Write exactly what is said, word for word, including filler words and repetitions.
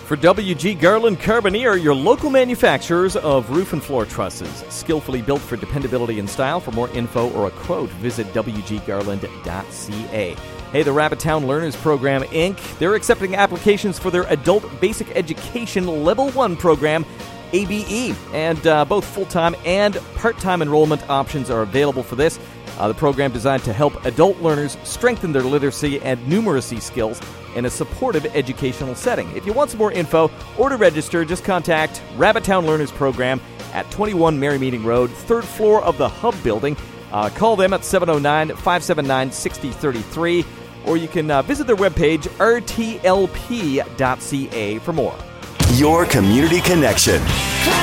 For W G. Garland Carboneer, your local manufacturers of roof and floor trusses. Skillfully built for dependability and style. For more info or a quote, visit w g garland dot c a. Hey, the Rabbitown Learners Program, Incorporated. They're accepting applications for their Adult Basic Education Level one program, A B E. And uh, both full-time and part-time enrollment options are available for this. Uh, the program designed to help adult learners strengthen their literacy and numeracy skills in a supportive educational setting. If you want some more info or to register, just contact Rabbitown Learners Program at twenty-one Mary Meeting Road, third floor of the Hub Building. Uh, call them at seven oh nine, five seven nine, six oh three three, or you can uh, visit their webpage, r t l p dot c a, for more. Your community connection.